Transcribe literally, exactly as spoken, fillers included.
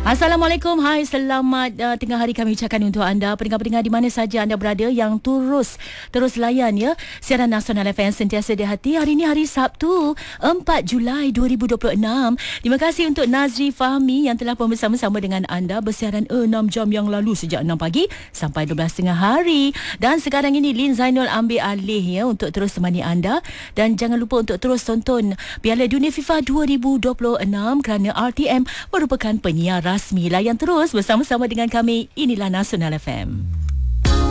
Assalamualaikum. Hai, selamat uh, tengah hari kami ucapkan untuk anda pendengar-pendengar di mana saja anda berada yang terus terus layan ya siaran Nasional F M sentiasa di hati. Hari ini hari Sabtu, empat Julai dua ribu dua puluh enam. Terima kasih untuk Nazri Fahmi yang telah pun bersama-sama dengan anda bersiaran enam jam yang lalu sejak enam pagi sampai dua belas tengah hari. Dan sekarang ini Lin Zainul ambil alih ya untuk terus temani anda, dan jangan lupa untuk terus tonton Piala Dunia FIFA dua ribu dua puluh enam kerana R T M merupakan penyiar rasmi. Layan terus bersama-sama dengan kami. Inilah Nasional F M.